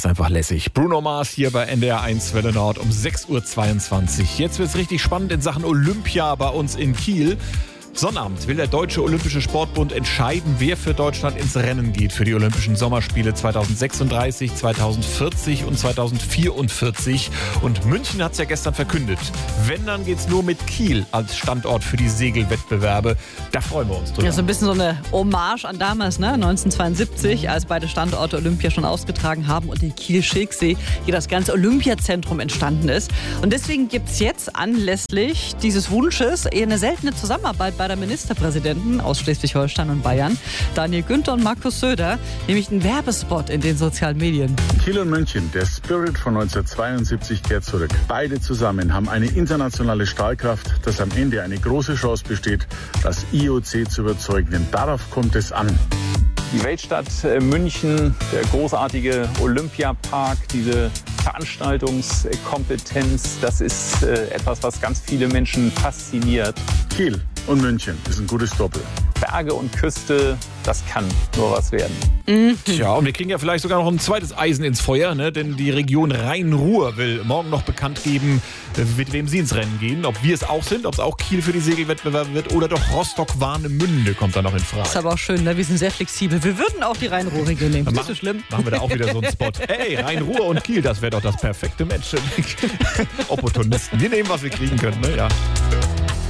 ist einfach lässig. Bruno Mars hier bei NDR 1 Welle Nord um 6.22 Uhr. Jetzt wird es richtig spannend in Sachen Olympia bei uns in Kiel. Sonnabend will der Deutsche Olympische Sportbund entscheiden, wer für Deutschland ins Rennen geht für die Olympischen Sommerspiele 2036, 2040 und 2044. Und München hat es ja gestern verkündet. Wenn, dann geht's nur mit Kiel als Standort für die Segelwettbewerbe. Da freuen wir uns drüber. Ja, so ein bisschen so eine Hommage an damals, ne? 1972, als beide Standorte Olympia schon ausgetragen haben und in Kiel-Schicksee hier das ganze Olympiazentrum entstanden ist. Und deswegen gibt es jetzt anlässlich dieses Wunsches eher eine seltene Zusammenarbeit bei der Ministerpräsidenten aus Schleswig-Holstein und Bayern, Daniel Günther und Markus Söder, nämlich einen Werbespot in den sozialen Medien. Kiel und München, der Spirit von 1972 kehrt zurück. Beide zusammen haben eine internationale Strahlkraft, dass am Ende eine große Chance besteht, das IOC zu überzeugen. Denn darauf kommt es an. Die Weltstadt München, der großartige Olympiapark, diese Veranstaltungskompetenz, das ist etwas, was ganz viele Menschen fasziniert. Kiel und München ist ein gutes Doppel. Berge und Küste, das kann nur was werden. Tja, und wir kriegen ja vielleicht sogar noch ein zweites Eisen ins Feuer, ne? Denn die Region Rhein-Ruhr will morgen noch bekannt geben, mit wem sie ins Rennen gehen. Ob wir es auch sind, ob es auch Kiel für die Segelwettbewerbe wird oder doch Rostock-Warnemünde kommt da noch in Frage. Ist aber auch schön, ne? Wir sind sehr flexibel. Wir würden auch die Rhein-Ruhr-Region nehmen. Ist nicht so schlimm. Machen wir da auch wieder so einen Spot. Hey, Rhein-Ruhr und Kiel, das wäre doch das perfekte Match. Opportunisten. Wir nehmen, was wir kriegen können, ne? Ja.